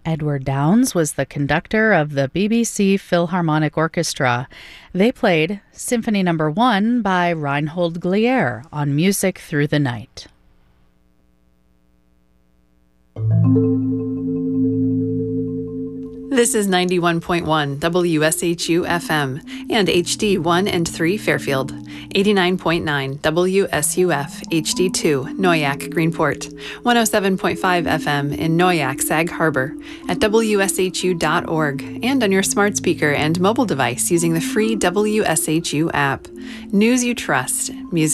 Edward Downes was the conductor of the BBC Philharmonic Orchestra. They played Symphony No. 1 by Reinhold Glier on Music Through the Night. This is 91.1 WSHU FM and HD 1 and 3 Fairfield, 89.9 WSUF HD 2 Noyac Greenport, 107.5 FM in Noyac Sag Harbor, at WSHU.org, and on your smart speaker and mobile device using the free WSHU app. News you trust, music